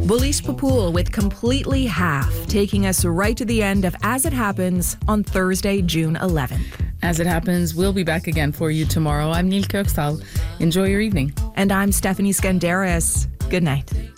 Bullish Papool with Completely Half, taking us right to the end of As It Happens on Thursday, June 11th. As It Happens, we'll be back again for you tomorrow. I'm Neil Kirksall. Enjoy your evening. And I'm Stephanie Skandaris. Good night.